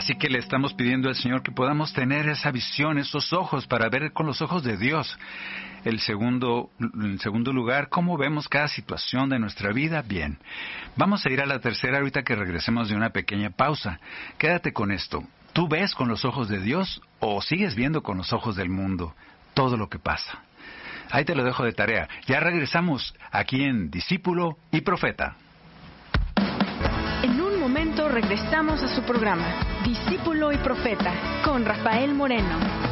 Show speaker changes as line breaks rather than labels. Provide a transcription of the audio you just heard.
Así que le estamos pidiendo al Señor que podamos tener esa visión, esos ojos, para ver con los ojos de Dios. En segundo lugar, ¿cómo vemos cada situación de nuestra vida? Bien. Vamos a ir a la tercera ahorita que regresemos de una pequeña pausa. Quédate con esto. ¿Tú ves con los ojos de Dios o sigues viendo con los ojos del mundo todo lo que pasa? Ahí te lo dejo de tarea. Ya regresamos aquí en Discípulo y Profeta.
En un momento regresamos a su programa, Discípulo y Profeta, con Rafael Moreno.